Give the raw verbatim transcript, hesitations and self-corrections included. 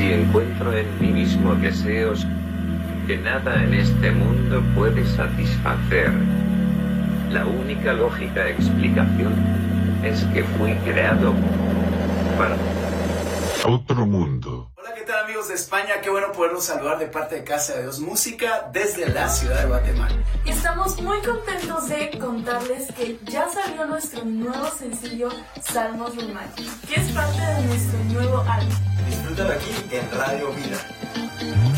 Si encuentro en mí mismo deseos que nada en este mundo puede satisfacer, la única lógica explicación es que fui creado para otro mundo. Hola, ¿qué tal amigos de España? Qué bueno poderlos saludar de parte de Casa de Dios Música desde la ciudad de Guatemala. Y estamos muy contentos de contarles que ya salió nuestro nuevo sencillo Salmos Reimagined, que es parte de nuestro nuevo álbum. Disfrútalo aquí en Radio Vida.